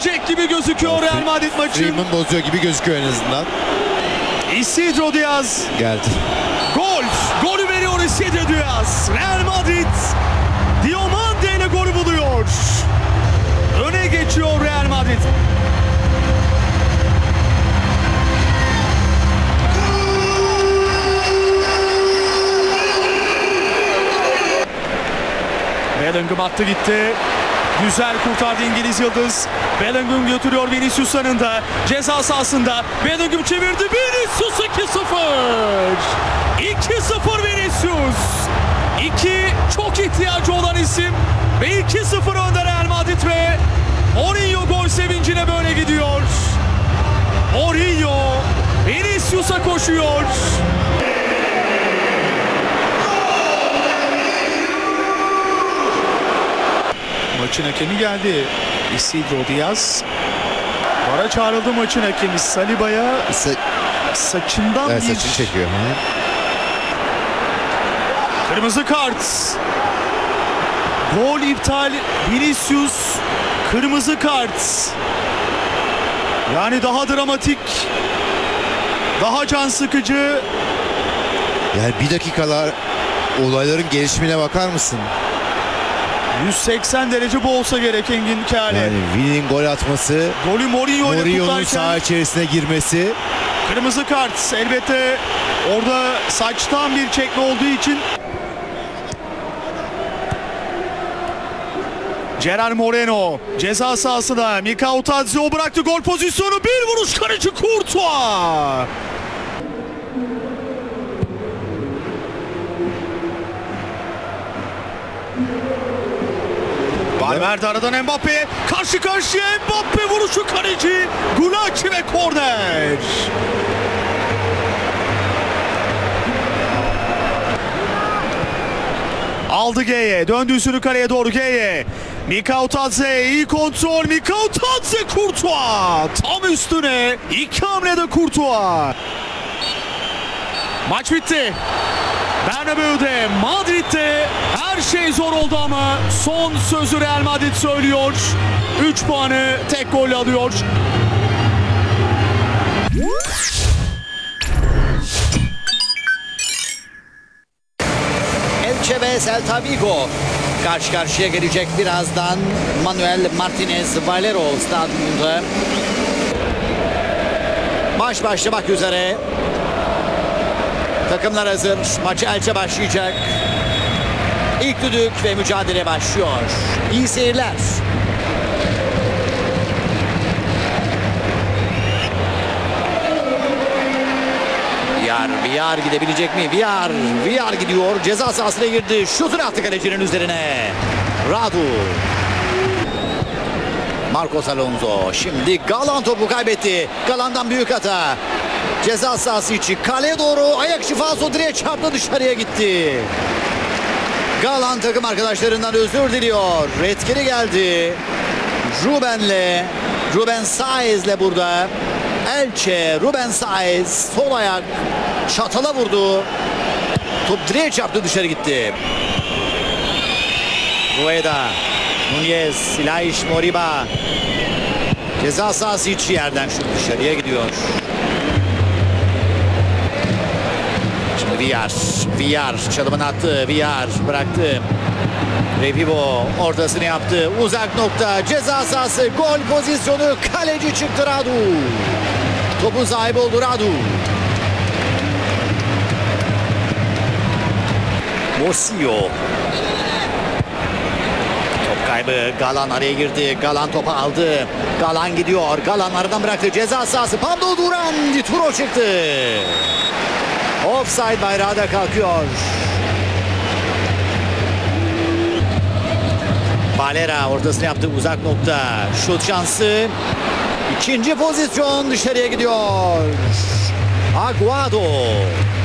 bitecek gibi gözüküyor Real Madrid maçı. Freeman bozuyor gibi gözüküyor en azından. Isidro Diaz. Geldi. Gol. Golü veriyor Isidro Diaz. Real Madrid Diomande ile golü buluyor. Öne geçiyor Real Madrid. Bellingham attı gitti. Güzel kurtardı İngiliz Yıldız. Bellingham götürüyor Vinicius yanında. Ceza sahasında. Bellingham çevirdi. Vinicius 2-0. 2-0 Vinicius. 2 çok ihtiyacı olan isim. Ve 2-0 önde Real Madrid ve Mourinho gol sevincine böyle gidiyor. Mourinho Vinicius'a koşuyor. Maçın hakemi geldi. Isidro Diaz. Vara çağrıldı maçın hakemi. Saliba'ya saçından Evet, bir saçını çekiyor. kırmızı kart. Gol iptal. Vinicius kırmızı kart. Yani daha dramatik, daha can sıkıcı. Yani bir dakikalar olayların gelişimine bakar mısın? 180 derece bu olsa gerek Engin Kâle. Yani Vini'nin gol atması, Golü Mourinho ile Mourinho'nun kutlarken saha içerisine girmesi. kırmızı kart. Elbette orada saçtan bir çekme olduğu için. Gerard Moreno ceza sahasında. Mikao Tadze o bıraktı gol pozisyonu. Bir vuruş kaleci Courtois. Valverde aradan Mbappe. Karşı karşıya Mbappe vuruşu kaleci. Gulacsi ve korner. Aldı G'ye. Döndü üstünü kaleye doğru G'ye. Mikao Tadze iyi kontrol. Mikao Tadze Courtois. Tam üstüne. 2 hamlede Courtois. Maç bitti. Bernabeu'de, Madrid'de her şey zor oldu ama son sözü Real Madrid söylüyor. 3 puanı tek golle alıyor. Elche ve Celta Vigo karşı karşıya gelecek birazdan. Manuel Martinez Valero stadyumunda. Maç başlamak üzere. Takımlar hazır. Maçı Elche başlayacak. İlk düdük ve mücadele başlıyor. İyi seyirler. Villar gidebilecek mi? Villar gidiyor. Ceza sahasına girdi. Şutunu attı kalecinin üzerine. Radu. Marcos Alonso. Şimdi Galan topu kaybetti. Galan'dan büyük hata. Ceza sahası içi. Kaleye doğru ayak şifası direğe çarptı, dışarıya gitti. Galan takım arkadaşlarından özür diliyor. Etkili geldi. Ruben Saez'le burada. Elche, Ruben Saez sol ayak çatala vurdu. Top direğe çarptı, dışarı gitti. Rueda, Nunez, İlahiş Moriba. Ceza sahası içi yerden şut dışarıya gidiyor. Şimdi Villar çalımını attı. Villar bıraktı. Revivo ortasını yaptı. Uzak nokta. Ceza sahası. Gol pozisyonu. Kaleci çıktı Radu. Topun sahibi oldu Radu. Mosio. Top kaybı. Galan araya girdi. Galan topu aldı. Galan gidiyor. Galan aradan bıraktı. Ceza sahası. Pablo Duran. Turo çıktı. Offside bayrağı da kalkıyor. Valera ortasını yaptı, uzak nokta. Şut şansı. İkinci pozisyon dışarıya gidiyor. Aguado.